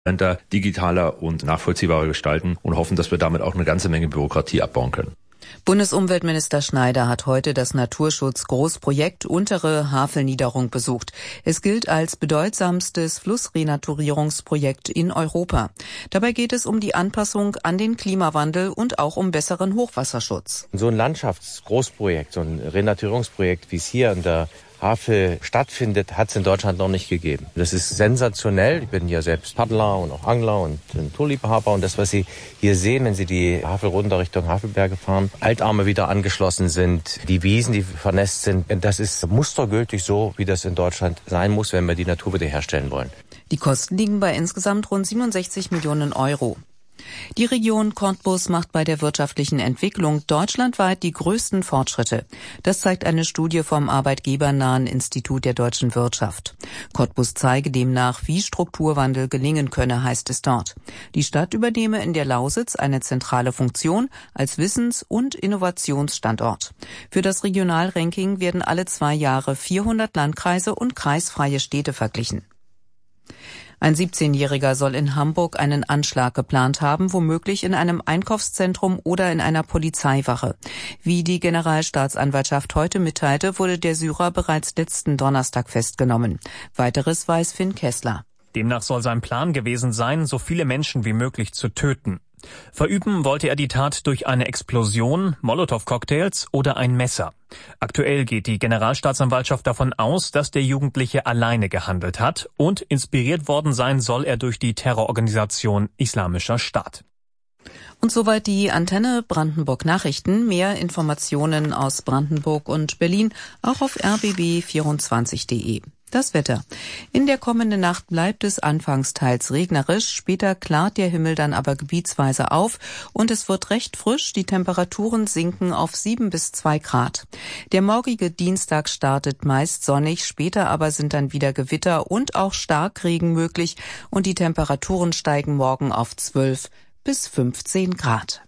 digitaler und nachvollziehbarer gestalten und hoffen, dass wir damit auch eine ganze Menge Bürokratie abbauen können. Bundesumweltminister Schneider hat heute das Naturschutz-Großprojekt Untere Havelniederung besucht. Es gilt als bedeutsamstes Flussrenaturierungsprojekt in Europa. Dabei geht es um die Anpassung an den Klimawandel und auch um besseren Hochwasserschutz. So ein Landschaftsgroßprojekt, so ein Renaturierungsprojekt, wie es hier in der Havel stattfindet, hat es in Deutschland noch nicht gegeben. Das ist sensationell. Ich bin ja selbst Paddler und auch Angler und Naturliebhaber. Und das, was Sie hier sehen, wenn Sie die Havel runter Richtung Havelberge fahren, Altarme wieder angeschlossen sind, die Wiesen, die vernässt sind, das ist mustergültig so, wie das in Deutschland sein muss, wenn wir die Natur wiederherstellen wollen. Die Kosten liegen bei insgesamt rund 67 Millionen Euro. Die Region Cottbus macht bei der wirtschaftlichen Entwicklung deutschlandweit die größten Fortschritte. Das zeigt eine Studie vom arbeitgebernahen Institut der deutschen Wirtschaft. Cottbus zeige demnach, wie Strukturwandel gelingen könne, heißt es dort. Die Stadt übernehme in der Lausitz eine zentrale Funktion als Wissens- und Innovationsstandort. Für das Regionalranking werden alle 2 Jahre 400 Landkreise und kreisfreie Städte verglichen. Ein 17-Jähriger soll in Hamburg einen Anschlag geplant haben, womöglich in einem Einkaufszentrum oder in einer Polizeiwache. Wie die Generalstaatsanwaltschaft heute mitteilte, wurde der Syrer bereits letzten Donnerstag festgenommen. Weiteres weiß Finn Kessler. Demnach soll sein Plan gewesen sein, so viele Menschen wie möglich zu töten. Verüben wollte er die Tat durch eine Explosion, Molotow-Cocktails oder ein Messer. Aktuell geht die Generalstaatsanwaltschaft davon aus, dass der Jugendliche alleine gehandelt hat und inspiriert worden sein soll er durch die Terrororganisation Islamischer Staat. Und soweit die Antenne Brandenburg Nachrichten. Mehr Informationen aus Brandenburg und Berlin auch auf rbb24.de. Das Wetter. In der kommenden Nacht bleibt es anfangs teils regnerisch, später klart der Himmel dann aber gebietsweise auf und es wird recht frisch, die Temperaturen sinken auf 7 bis 2 Grad. Der morgige Dienstag startet meist sonnig, später aber sind dann wieder Gewitter und auch Starkregen möglich und die Temperaturen steigen morgen auf 12 bis 15 Grad.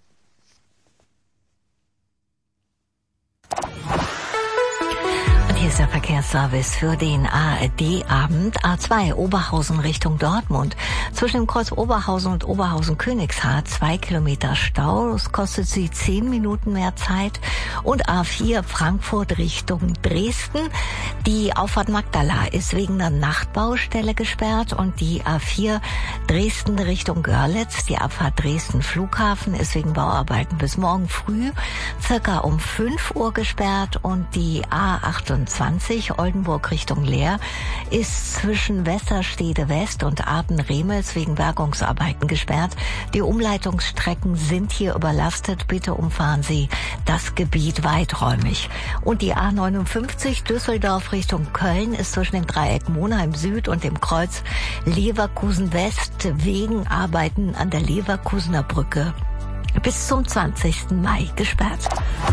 Hier ist der Verkehrsservice für den ARD-Abend. A2 Oberhausen Richtung Dortmund. Zwischen dem Kreuz Oberhausen und Oberhausen-Königshardt 2 Kilometer Stau. Das kostet Sie 10 Minuten mehr Zeit. Und A4 Frankfurt Richtung Dresden. Die Auffahrt Magdala ist wegen einer Nachtbaustelle gesperrt. Und die A4 Dresden Richtung Görlitz, die Abfahrt Dresden Flughafen, ist wegen Bauarbeiten bis morgen früh circa um 5 Uhr gesperrt. Und die A28 Oldenburg Richtung Leer ist zwischen Westerstede West und Aden-Remels wegen Bergungsarbeiten gesperrt. Die Umleitungsstrecken sind hier überlastet. Bitte umfahren Sie das Gebiet weiträumig. Und die A59 Düsseldorf Richtung Köln ist zwischen dem Dreieck Monheim Süd und dem Kreuz Leverkusen West wegen Arbeiten an der Leverkusener Brücke bis zum 20. Mai gesperrt.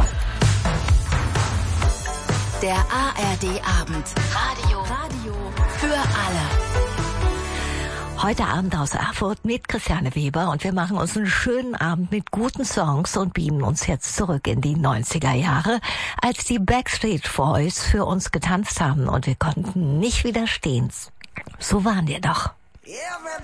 Der ARD-Abend. Radio für alle. Heute Abend aus Erfurt mit Christiane Weber und wir machen uns einen schönen Abend mit guten Songs und beamen uns jetzt zurück in die 90er Jahre, als die Backstreet Boys für uns getanzt haben und wir konnten nicht widerstehen. So waren wir doch.